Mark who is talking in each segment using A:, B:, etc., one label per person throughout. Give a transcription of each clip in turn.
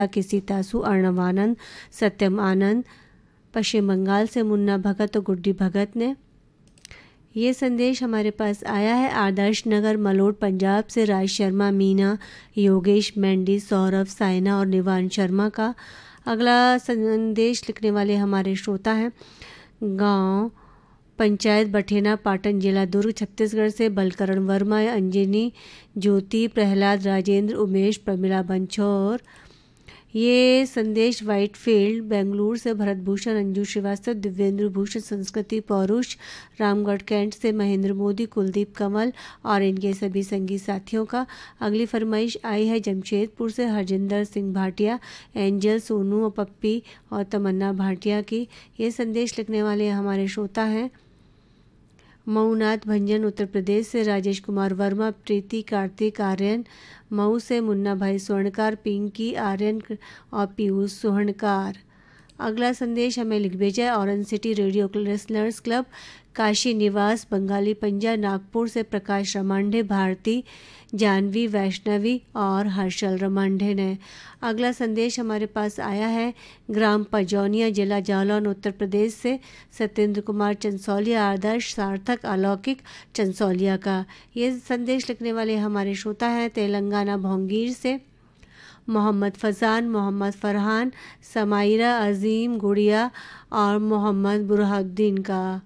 A: किसी तासु अर्णवानंद, सत्यम आनंद, पश्चिम बंगाल से मुन्ना भगत और गुड्डी भगत ने। ये संदेश हमारे पास आया है आदर्श नगर मलोट पंजाब से राज शर्मा, मीना, योगेश, मैंडी, सौरभ, साइना और निवान शर्मा का। अगला संदेश लिखने वाले हमारे श्रोता हैं गांव पंचायत बठेना, पाटन, जिला दुर्ग, छत्तीसगढ़ से बलकरण वर्मा, अंजनी, ज्योति, प्रहलाद, राजेंद्र, उमेश, प्रमिला बंछोर। ये संदेश वाइटफील्ड बेंगलुरु से भरत भूषण, अंजू श्रीवास्तव, दिव्येंद्र भूषण, संस्कृति पौरुष, रामगढ़ कैंट से महेंद्र मोदी, कुलदीप कंवल और इनके सभी संगीत साथियों का। अगली फरमाइश आई है जमशेदपुर से हरजिंदर सिंह भाटिया, एंजल, सोनू और पप्पी और तमन्ना भाटिया की। ये संदेश लिखने वाले हमारे श्रोता हैं मऊनाथ भंजन, उत्तर प्रदेश से राजेश कुमार वर्मा, प्रीति, कार्तिक, आर्यन, मऊ से मुन्ना भाई स्वर्णकार, पिंकी, आर्यन और पीयूष स्वर्णकार। अगला संदेश हमें लिख भेजा है orange city radio listeners club, Kashi निवास, बंगाली पंजा, नागपुर से प्रकाश रमांडे, भारती, जानवी, वैष्णवी और हर्षल रमांडे ने। अगला संदेश हमारे पास आया है ग्राम पजौनिया, जिला जालौन, उत्तर प्रदेश से सत्येंद्र कुमार चंसौलिया, आदर्श, सार्थक, अलौकिक चंसौलिया का। ये संदेश लिखने वाले हमारे श्रोता हैं तेलंगाना भोंगीर से मोहम्मद फजान, मोहम्मद फरहान, समाइरा, अजीम, गुड़िया और मोहम्मद बुरहानुद्दीन का।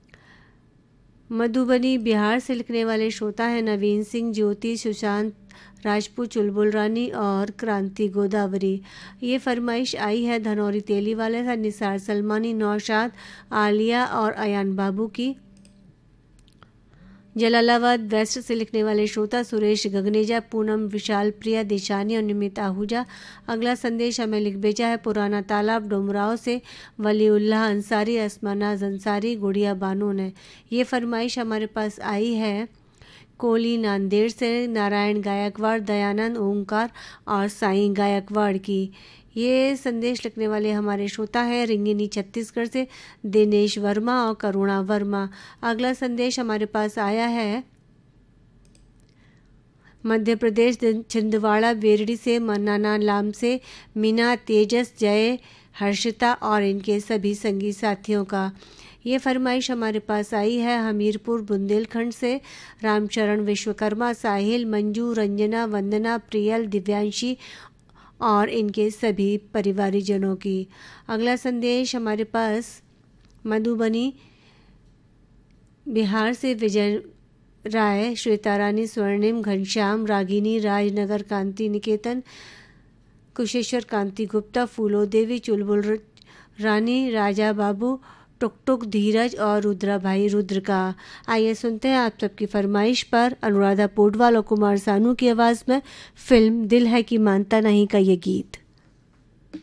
A: मधुबनी बिहार से लिखने वाले श्रोता हैं नवीन सिंह, ज्योति, सुशांत राजपूत, चुलबुल रानी और क्रांति गोदावरी। ये फरमाइश आई है धनौरी तेली वाले से निसार सलमानी, नौशाद, आलिया और अयान बाबू की। जलालाबाद वेस्ट से लिखने वाले श्रोता सुरेश गगनेजा, पूनम, विशाल, प्रिया, दिशानी और निमित आहूजा। अगला संदेश हमें लिख भेजा है पुराना तालाब डोमराव से वलीउल्लाह अंसारी, असमानाज अंसारी, गुड़िया बानो ने। ये फरमाइश हमारे पास आई है कोली नांदेड़ से नारायण गायकवाड़, दयानंद, ओंकार और साईं गायकवाड़ की। ये संदेश लिखने वाले हमारे श्रोता हैं रिंगिनी छत्तीसगढ़ से दिनेश वर्मा और करुणा वर्मा। अगला संदेश हमारे पास आया है मध्य प्रदेश छिंदवाड़ा बेरड़ी से मन्नाना लाम से मीना, तेजस, जय, हर्षिता और इनके सभी संगीत साथियों का। ये फरमाइश हमारे पास आई है हमीरपुर बुंदेलखंड से रामचरण विश्वकर्मा, साहिल, मंजू, रंजना, वंदना, प्रियल, दिव्यांशी और इनके सभी परिवारीजनों की। अगला संदेश हमारे पास मधुबनी बिहार से विजय राय, श्वेता रानी, स्वर्णिम, घनश्याम, रागिनी, राजनगर कांति निकेतन, कुशेश्वर कांति गुप्ता, फूलो देवी, चुलबुल रानी, राजा बाबू, टुकटुक, धीरज और रुद्रा भाई रुद्र का। आइए सुनते हैं आप सबकी फरमाइश पर अनुराधा पोडवाल और कुमार सानू की आवाज़ में फिल्म दिल है कि मानता नहीं का ये गीत।